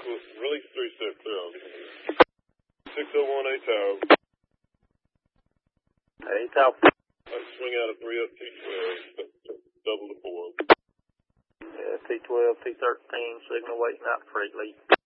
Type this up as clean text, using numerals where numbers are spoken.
release 3 step clear on 601 A tower. A tower. Swing out of 3 up T12, double to 4. Yeah, T12, T13, signal waiting out for 8 lead.